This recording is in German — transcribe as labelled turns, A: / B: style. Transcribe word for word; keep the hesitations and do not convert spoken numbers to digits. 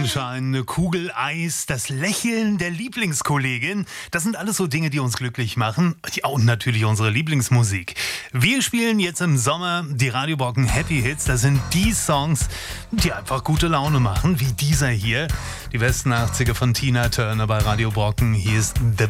A: Sonnenschein, eine Kugel Eis, das Lächeln der Lieblingskollegin. Das sind alles so Dinge, die uns glücklich machen. Ja, und natürlich unsere Lieblingsmusik. Wir spielen jetzt im Sommer die Radio Brocken Happy Hits. Das sind die Songs, die einfach gute Laune machen, wie dieser hier. Die besten achtziger von Tina Turner bei Radio Brocken. Hier ist The